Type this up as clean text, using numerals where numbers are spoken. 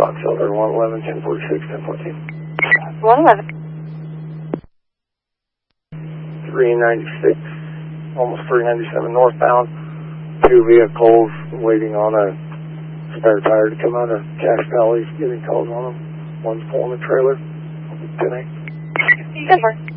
Fox Elder 111, 1046, 1014. 111. 396, almost 397 northbound. 2 vehicles waiting on a spare tire to come out of Cache Valley, getting calls on them. One's pulling a trailer. 10-8. Good work.